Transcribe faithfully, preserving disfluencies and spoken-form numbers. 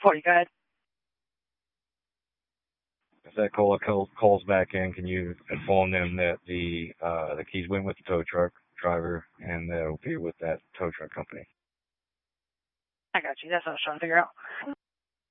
forty, go ahead. If that caller call, calls back in, can you inform them that the uh, the keys went with the tow truck driver and they'll be with that tow truck company? I got you. That's what I was trying to figure out.